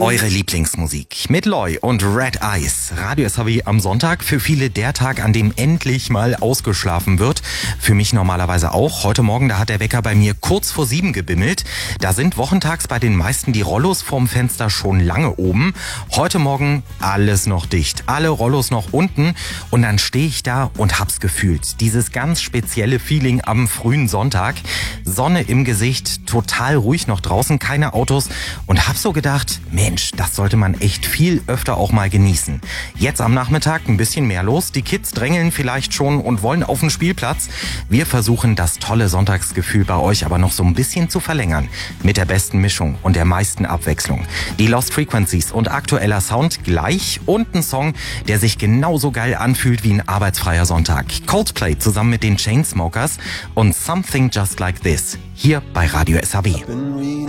Eure Lieblingsmusik mit Loy und Red Eyes. Radio SAW am Sonntag. Für viele der Tag, an dem endlich mal ausgeschlafen wird. Für mich normalerweise auch. Heute Morgen, da hat der Wecker bei mir kurz vor 7 gebimmelt. Da sind wochentags bei den meisten die Rollos vorm Fenster schon lange oben. Heute Morgen alles noch dicht. Alle Rollos noch unten. Und dann stehe ich da und hab's gefühlt. Dieses ganz spezielle Feeling am frühen Sonntag. Sonne im Gesicht, total ruhig noch draußen, keine Autos. Und hab so gedacht, Mensch, das sollte man echt viel öfter auch mal genießen. Jetzt am Nachmittag ein bisschen mehr los. Die Kids drängeln vielleicht schon und wollen auf den Spielplatz. Wir versuchen, das tolle Sonntagsgefühl bei euch aber noch so ein bisschen zu verlängern. Mit der besten Mischung und der meisten Abwechslung. Die Lost Frequencies und aktueller Sound gleich und ein Song, der sich genauso geil anfühlt wie ein arbeitsfreier Sonntag. Coldplay zusammen mit den Chainsmokers und Something Just Like This. Hier bei Radio SAW.